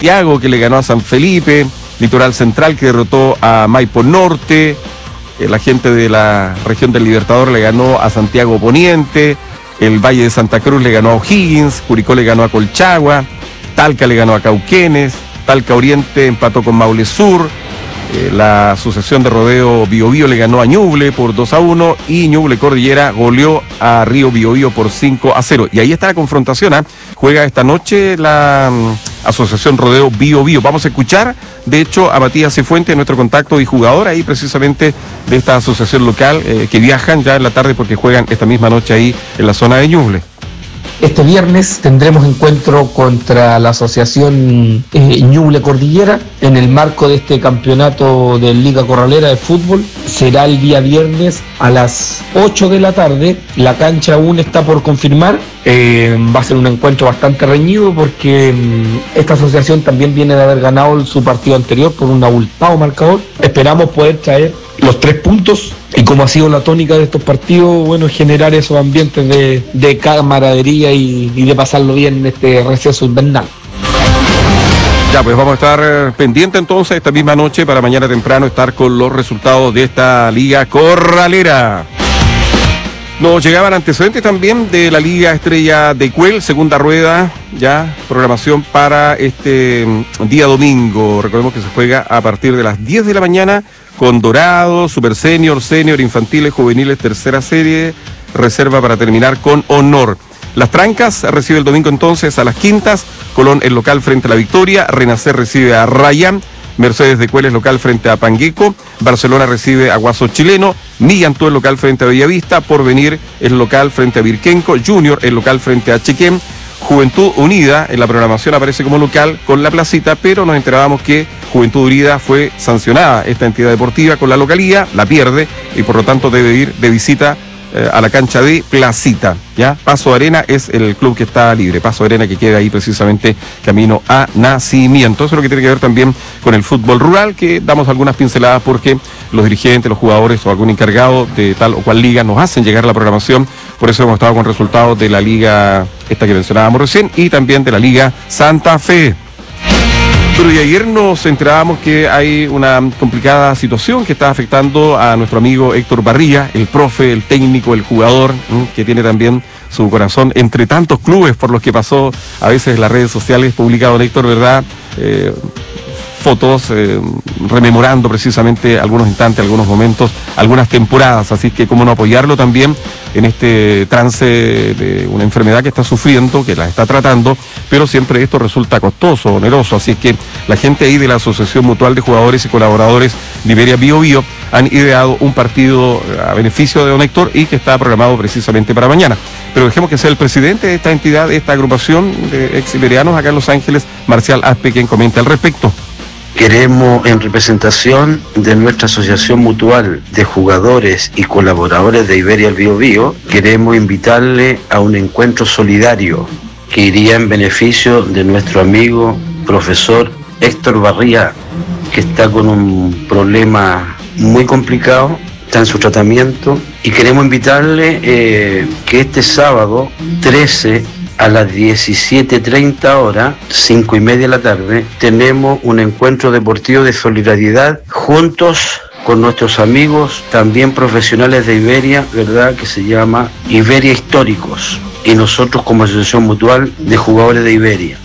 Santiago, que le ganó a San Felipe, Litoral Central, que derrotó a Maipo Norte, la gente de la región del Libertador le ganó a Santiago Poniente, el Valle de Santa Cruz le ganó a O'Higgins, Curicó le ganó a Colchagua, Talca le ganó a Cauquenes, Talca Oriente empató con Maule Sur, la Asociación de Rodeo Biobío le ganó a Ñuble por 2-1 y Ñuble Cordillera goleó a Río Biobío por 5-0. Y ahí está la confrontación, juega esta noche la Asociación Rodeo Biobío. Vamos a escuchar, de hecho, a Matías Cifuentes, nuestro contacto y jugador ahí precisamente de esta asociación local, que viajan ya en la tarde porque juegan esta misma noche ahí en la zona de Ñuble. Este viernes tendremos encuentro contra la asociación Ñuble Cordillera en el marco de este campeonato de Liga Corralera de Fútbol. Será el día viernes a las 8 de la tarde. La cancha aún está por confirmar. Va a ser un encuentro bastante reñido porque esta asociación también viene de haber ganado su partido anterior por un abultado marcador. Esperamos poder traer los 3 puntos y, como ha sido la tónica de estos partidos, bueno, generar esos ambientes de camaradería y de pasarlo bien en este receso invernal. Ya, pues vamos a estar pendientes entonces esta misma noche para mañana temprano estar con los resultados de esta Liga Corralera. Nos llegaban antecedentes también de la Liga Estrella de Cuel, segunda rueda, ya programación para este día domingo. Recordemos que se juega a partir de las 10 de la mañana con Dorado, Super Senior, Senior, Infantiles, Juveniles, tercera serie, reserva para terminar con Honor. Las Trancas recibe el domingo entonces a las Quintas, Colón el local frente a la Victoria, Renacer recibe a Rayán, Mercedes de Cueles local frente a Pangueco, Barcelona recibe a Guaso Chileno, Millantó el local frente a Bellavista, Porvenir el local frente a Virquenco, Junior el local frente a Chequén, Juventud Unida en la programación aparece como local con La Placita, pero nos enterábamos que Juventud Unida fue sancionada, esta entidad deportiva, con la localía, la pierde y por lo tanto debe ir de visita a la cancha de Placita, ¿ya? Paso Arena es el club que está libre, Paso Arena que queda ahí precisamente camino a Nacimiento. Eso es lo que tiene que ver también con el fútbol rural, que damos algunas pinceladas porque los dirigentes, los jugadores o algún encargado de tal o cual liga nos hacen llegar la programación, por eso hemos estado con resultados de la liga esta que mencionábamos recién y también de la Liga Santa Fe. Pero y ayer nos enterábamos que hay una complicada situación que está afectando a nuestro amigo Héctor Barría, el profe, el técnico, el jugador, que tiene también su corazón entre tantos clubes por los que pasó a veces en las redes sociales, publicado Héctor, ¿verdad? Fotos rememorando precisamente algunos instantes, algunos momentos, algunas temporadas, así que cómo no apoyarlo también en este trance de una enfermedad que está sufriendo, que la está tratando, pero siempre esto resulta costoso, oneroso, así que la gente ahí de la Asociación Mutual de Jugadores y Colaboradores de Iberia Biobío han ideado un partido a beneficio de don Héctor y que está programado precisamente para mañana. Pero dejemos que sea el presidente de esta entidad, de esta agrupación de ex iberianos acá en Los Ángeles, Marcial Aspe, quien comente al respecto. Queremos, en representación de nuestra Asociación Mutual de Jugadores y Colaboradores de Iberia Biobío, queremos invitarle a un encuentro solidario que iría en beneficio de nuestro amigo profesor Héctor Barría, que está con un problema muy complicado, está en su tratamiento, y queremos invitarle que este sábado 13 a las 17:30 horas, 5:30 de la tarde, tenemos un encuentro deportivo de solidaridad juntos con nuestros amigos también profesionales de Iberia, ¿verdad? Que se llama Iberia Históricos, y nosotros como Asociación Mutual de Jugadores de Iberia.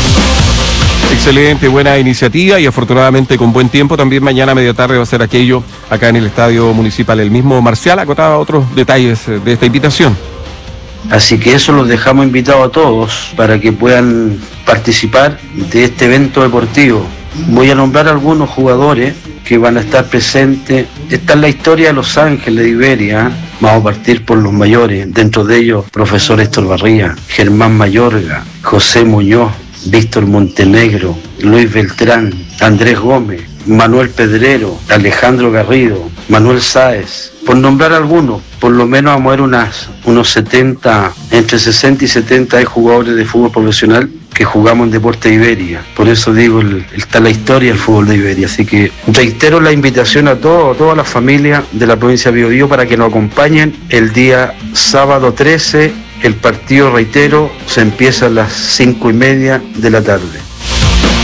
Excelente, buena iniciativa y afortunadamente con buen tiempo. También mañana a media tarde va a ser aquello acá en el Estadio Municipal. El mismo Marcial acotaba otros detalles de esta invitación. Así que eso los dejamos invitados a todos para que puedan participar de este evento deportivo. Voy a nombrar algunos jugadores que van a estar presentes. Esta es la historia de Los Ángeles de Iberia. Vamos a partir por los mayores, dentro de ellos profesor Héctor Barría, Germán Mayorga, José Muñoz, Víctor Montenegro, Luis Beltrán, Andrés Gómez, Manuel Pedrero, Alejandro Garrido, Manuel Sáez, por nombrar algunos. Por lo menos vamos a ver unos 70, entre 60 y 70 de jugadores de fútbol profesional que jugamos en Deporte de Iberia. Por eso digo, está la historia del fútbol de Iberia. Así que reitero la invitación a todas las familias de la provincia de Biobío para que nos acompañen el día sábado 13. El partido, reitero, se empieza a las 5:30 de la tarde.